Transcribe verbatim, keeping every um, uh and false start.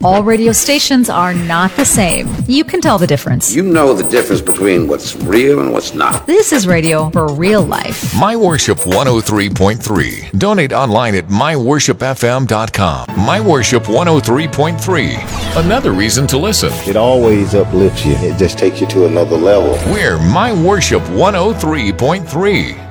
All radio stations are not the same. You can tell the difference. You know the difference between what's real and what's not. This is radio for real life. My Worship one oh three point three. Donate online at my worship f m dot com. My Worship one oh three point three. Another reason to listen. It always uplifts you. It just takes you to another level. We're My Worship one oh three point three.